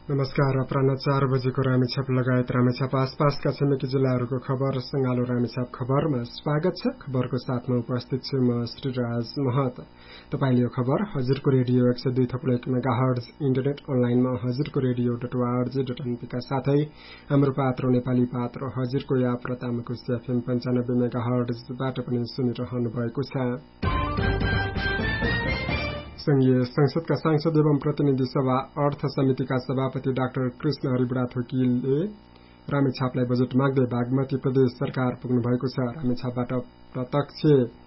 नमस्कार। अपराह्न 4 बजेको रामेछाप लगायत रामेछाप आसपासका छिमेकी जिल्लाहरूको खबर सँगालो रामेछाप खबरमा स्वागत छ। खबरको साथमा उपस्थित छु म श्रीराज महत। तपाईले यो खबर हजुरको रेडियो 102.1 मेगाहर्ज इन्टरनेट अनलाइनमा हजुरको रेडियो.org.np का साथै हाम्रो पात्रो नेपाली पात्रो हजुरको याप र तामाकोशी एफएम 95 मेगाहर्जबाट पनि सुनिरहनु भएको छ। संघीय संसदका सांसद एवं प्रतिनिधि सभा अर्थ समितिका सभापति डाक्टर कृष्ण हरिबुढा थोकीले रामेछापलाई बजेट माग्दै बागमती प्रदेश सरकार पुग्नु भएको छ। रामेछापबाट प्रत्यक्ष